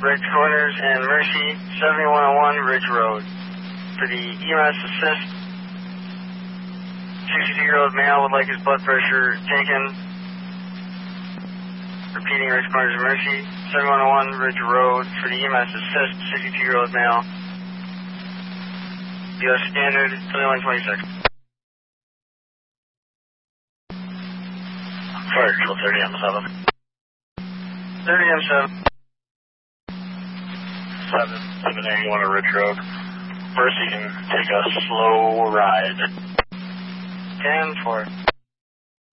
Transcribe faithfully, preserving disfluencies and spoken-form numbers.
Ridge Corners and Mercy, seventy-one oh one Ridge Road. For the E M S assist, sixty-two-year-old male would like his blood pressure taken. Repeating, Ridge Corners and Mercy, seventy-one oh one Ridge Road. For the E M S assist, sixty-two-year-old male. U S Standard, twenty-one twenty-six. Fire Control thirty M seven. thirty M seven. seven, seven eighty-one on Ridge Road. First, you can take a slow ride. ten four.